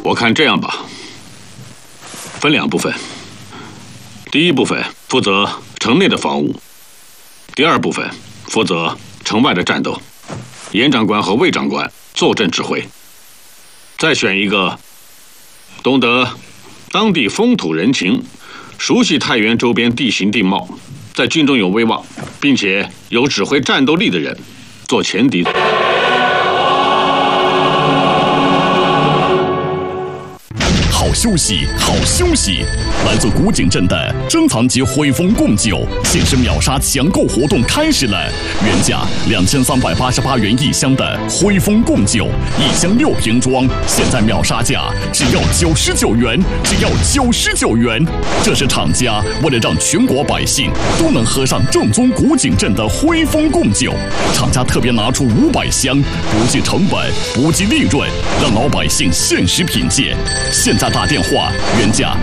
我看这样吧，分2部分。第一部分负责城内的防务，第2部分负责城外的战斗。严长官和魏长官坐镇指挥。再选一个懂得当地风土人情、熟悉太原周边地形地貌，在军中有威望，并且有指挥战斗力的人做前敌。 好休息，好休息！来自古井镇的珍藏级汇丰贡酒限时秒杀抢购活动开始了，原价2388元1箱的汇丰贡酒，1箱6瓶装，现在秒杀价只要99元，只要99元！这是厂家为了让全国百姓都能喝上正宗古井镇的汇丰贡酒，厂家特别拿出500箱，不计成本，不计利润，让老百姓限时品鉴。现在打电话，原价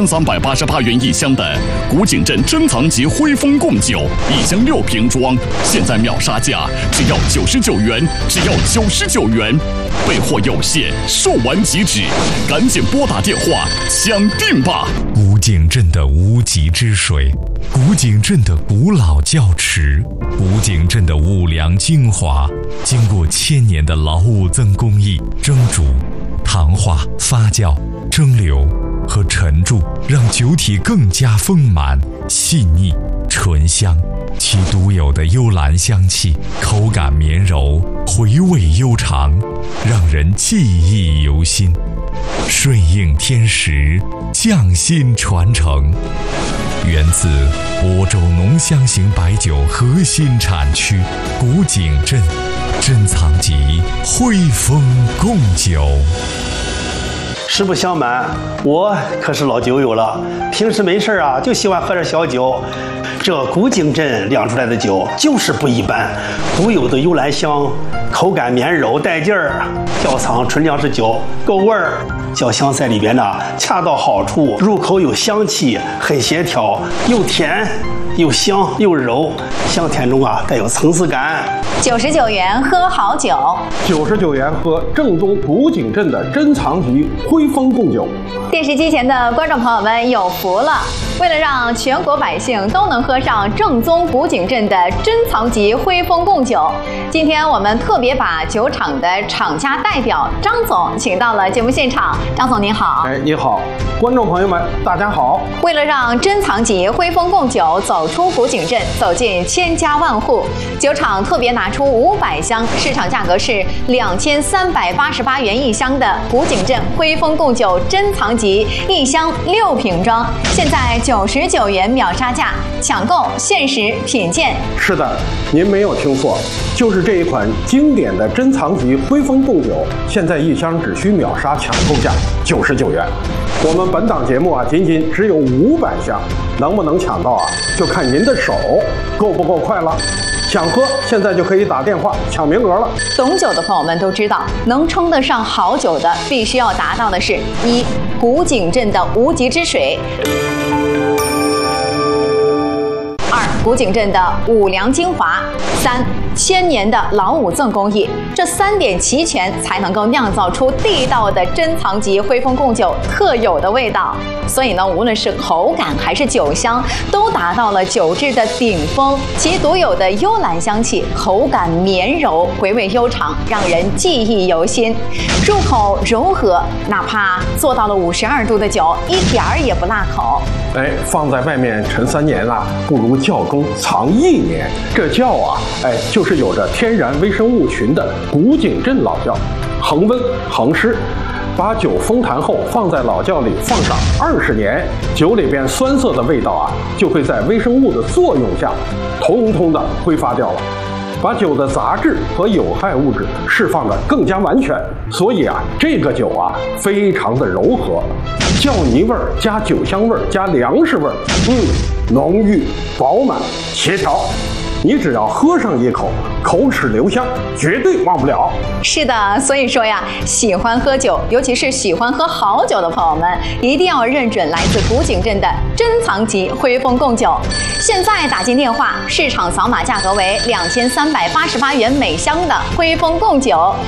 2388元1箱的古井镇珍藏级汇丰贡酒，1箱6瓶装，现在秒杀价只要99元，只要99元。备货有限，售完即止，赶紧拨打电话抢订吧！ 古井镇的无极之水，古井镇的古老窖池，古井镇的五粮精华，经过1000年的老五增工艺蒸煮、糖化、发酵、蒸馏和沉铸，让酒体更加丰满、细腻、醇香。其独有的幽兰香气，口感绵柔，回味悠长，让人记忆犹新。顺应天时，匠心传承，源自亳州浓香型白酒核心产区古井镇珍藏级汇丰贡酒。 实不相瞒，我可是老酒友了，平时没事啊就喜欢喝点小酒。这古井镇酿出来的酒就是不一般，独有的幽兰香，口感绵柔带劲儿，窖藏纯粮食酒，够味儿。酒香在里边呢，恰到好处，入口有香气，很协调，又甜又香又柔，香甜中啊带有层次感。 99元喝好酒 ，99元喝正宗古井镇的珍藏级汇丰贡酒。 电视机前的观众朋友们有福了！为了让全国百姓都能喝上正宗古井镇的珍藏级汇丰贡酒，今天我们特别把酒厂的厂家代表张总请到了节目现场。张总您好。 你好，观众朋友们大家好。 为了让珍藏级汇丰贡酒走出古井镇，走进千家万户，酒厂特别拿出500箱，市场价格是2388元1箱的古井镇汇丰贡酒珍藏级1箱6瓶装，现在99元秒杀价，抢购限时品鉴。 是的，您没有听错，就是这一款经典的珍藏级汇丰贡酒，现在1箱只需秒杀抢购价99元。我们本档节目啊，仅仅只有500箱，能不能抢到啊，就看您的手够不够快了。想喝，现在就可以打电话抢名额了。 懂酒的朋友们都知道，能称得上好酒的，必须要达到的是1. 古井镇的无极之水；2. 古井镇的五粮精华；3. 1000年的老五赠工艺。这3点齐全，才能够酿造出地道的珍藏级汇丰贡酒特有的味道。所以呢，无论是口感还是酒香，都达到了酒质的顶峰。其独有的幽兰香气，口感绵柔，回味悠长，让人记忆犹新。入口柔和，哪怕做到了52度的酒，一点儿也不辣口。 放在外面陈3年啊，不如窖中藏1年。这窖啊，就是有着天然微生物群的古井镇老窖，恒温恒湿。把酒封坛后放在老窖里放上20年，酒里边酸涩的味道啊，就会在微生物的作用下，通通的挥发掉了，把酒的杂质和有害物质释放得更加完全。所以啊，这个酒啊，非常的柔和，窖泥味儿加酒香味儿加粮食味儿，浓郁饱满协调。你只要喝上一口，口齿留香，绝对忘不了。 是的，所以说呀，喜欢喝酒，尤其是喜欢喝好酒的朋友们，一定要认准来自古井镇的珍藏级汇丰贡酒。现在打进电话，市场扫码价格为2388元每箱的汇丰贡酒。